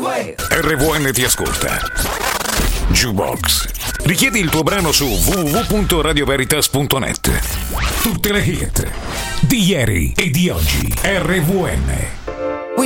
RVN ti ascolta. Jukebox. Richiedi il tuo brano su www.radioveritas.net. Tutte le hit di ieri e di oggi. RVN.